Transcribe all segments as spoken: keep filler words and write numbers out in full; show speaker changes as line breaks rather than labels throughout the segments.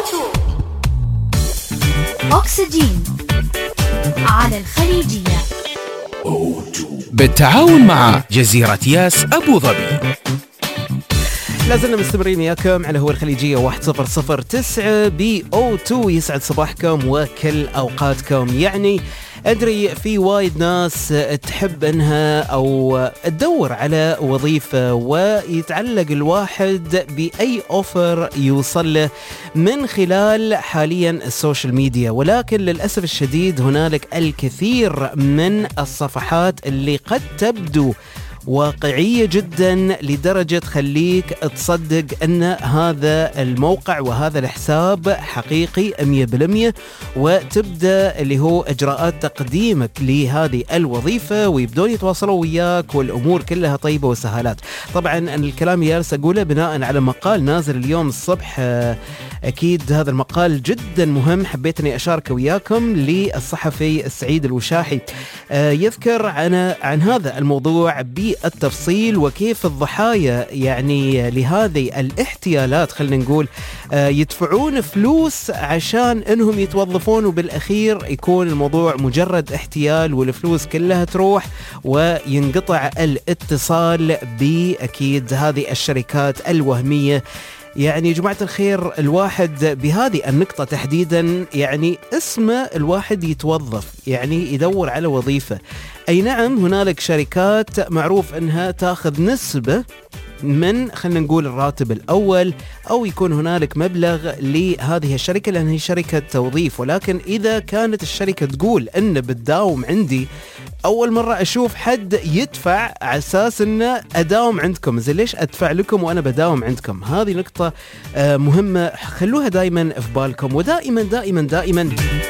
أكسجين على الخليجية
بالتعاون مع جزيرة ياس أبو ظبي.
لازلنا مستمرين وياكم على هو الخليجية واحد صفر صفر تسعة بي أو تو. يسعد صباحكم وكل أوقاتكم. يعني أدري في وايد ناس تحب أنها أو تدور على وظيفة ويتعلق الواحد بأي أوفر يوصل له من خلال حاليا السوشيال ميديا، ولكن للأسف الشديد هنالك الكثير من الصفحات اللي قد تبدو واقعية جدا لدرجة تخليك تصدق أن هذا الموقع وهذا الحساب حقيقي مية بالمية، وتبدأ اللي هو إجراءات تقديمك لهذه الوظيفة ويبدون يتواصلوا وياك والأمور كلها طيبة وسهالات. طبعا الكلام اللي جالس أقوله بناء على مقال نازل اليوم الصبح، أكيد هذا المقال جدا مهم، حبيت أني أشاركه وياكم، للصحفي السعيد الوشاحي. يذكر عن, عن هذا الموضوع بالتفصيل وكيف الضحايا يعني لهذه الاحتيالات خلينا نقول يدفعون فلوس عشان أنهم يتوظفون، وبالأخير يكون الموضوع مجرد احتيال والفلوس كلها تروح وينقطع الاتصال بأكيد هذه الشركات الوهمية. يعني يا جماعة الخير الواحد بهذه النقطة تحديدا يعني اسمه الواحد يتوظف، يعني يدور على وظيفة. أي نعم هنالك شركات معروف أنها تأخذ نسبة من خلينا نقول الراتب الأول، أو يكون هنالك مبلغ لهذه الشركة لأن هي شركة توظيف. ولكن إذا كانت الشركة تقول أن بتداوم عندي، أول مرة أشوف حد يدفع على أساس أنه أداوم عندكم، زي ليش أدفع لكم وأنا بداوم عندكم؟ هذه نقطة مهمة، خلوها دائما في بالكم. ودائما دائما دائما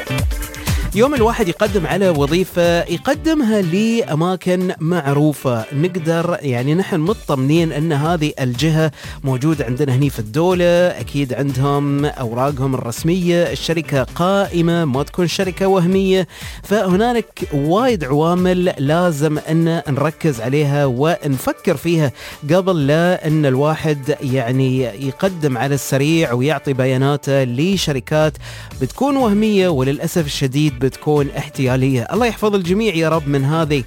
يوم الواحد يقدم على وظيفة يقدمها لأماكن معروفة، نقدر يعني نحن مطمنين أن هذه الجهة موجودة عندنا هني في الدولة، أكيد عندهم أوراقهم الرسمية، الشركة قائمة، ما تكون شركة وهمية. فهنالك وايد عوامل لازم أن نركز عليها ونفكر فيها قبل لا أن الواحد يعني يقدم على السريع ويعطي بياناته لشركات بتكون وهمية وللأسف الشديد بتكون احتيالية. الله يحفظ الجميع يا رب من هذه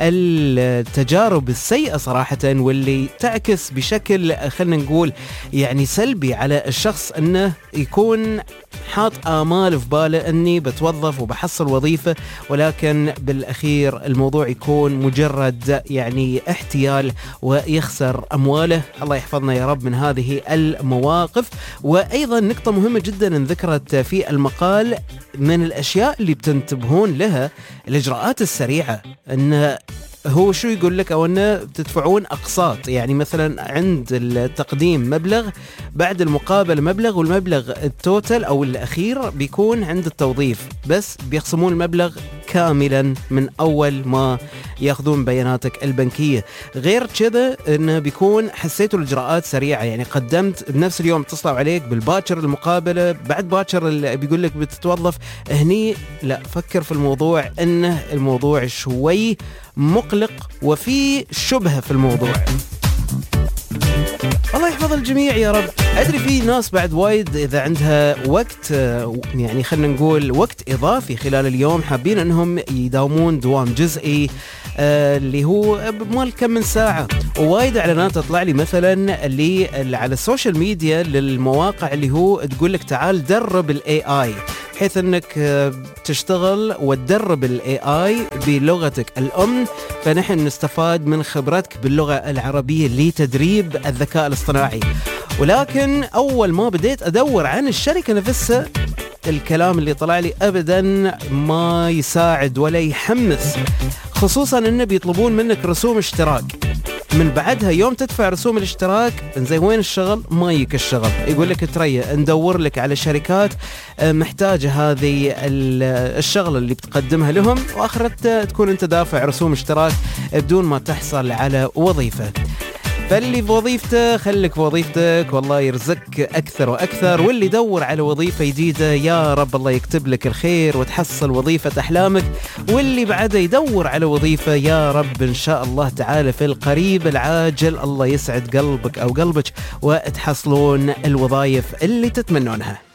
التجارب السيئة صراحة، واللي تعكس بشكل خلنا نقول يعني سلبي على الشخص انه يكون حاط آمال في باله اني بتوظف وبحصل وظيفة، ولكن بالاخير الموضوع يكون مجرد يعني احتيال ويخسر امواله. الله يحفظنا يا رب من هذه المواقف. وايضا نقطة مهمة جدا انذكرت في المقال، من الاشياء اللي بتنتبهون لها الاجراءات السريعة، ان هو شو يقول لك او انه بتدفعون اقساط، يعني مثلا عند التقديم مبلغ، بعد المقابله مبلغ، والمبلغ التوتال او الاخير بيكون عند التوظيف، بس بيخصمون المبلغ كاملا من اول ما ياخذون بياناتك البنكيه. غير كذا انه بيكون حسيتوا الاجراءات سريعه، يعني قدمت بنفس اليوم اتصلوا عليك بالباكر المقابله، بعد باكر اللي بيقول لك بتتوظف هني. لا، فكر في الموضوع انه الموضوع شوي مقلق وفي شبهة في الموضوع. الله يحفظ الجميع يا رب. أدري في ناس بعد وايد إذا عندها وقت، يعني خلنا نقول وقت إضافي خلال اليوم، حابين أنهم يداومون دوام جزئي آه اللي هو بمال كم من ساعة. ووايد إعلانات تطلع لي مثلا اللي على السوشيال ميديا للمواقع اللي هو تقول لك تعال درب الاي اي، بحيث انك تشتغل وتدرب الاي اي بلغتك الام، فنحن نستفاد من خبرتك باللغة العربية لتدريب الذكاء الاصطناعي. ولكن اول ما بديت ادور عن الشركة نفسها، الكلام اللي طلع لي ابدا ما يساعد ولا يحمس، خصوصا انه بيطلبون منك رسوم اشتراك. من بعدها يوم تدفع رسوم الاشتراك، زي وين الشغل؟ ما يك الشغل، يقول لك تريا ندور لك على شركات محتاجة هذه الشغل اللي بتقدمها لهم، واخرتها تكون انت دافع رسوم اشتراك بدون ما تحصل على وظيفة. فاللي في وظيفته خليك في وظيفتك، والله يرزقك أكثر وأكثر. واللي يدور على وظيفة جديدة يا رب الله يكتب لك الخير وتحصل وظيفة أحلامك، واللي بعده يدور على وظيفة يا رب إن شاء الله تعالى في القريب العاجل الله يسعد قلبك أو قلبك وتحصلون الوظائف اللي تتمنونها.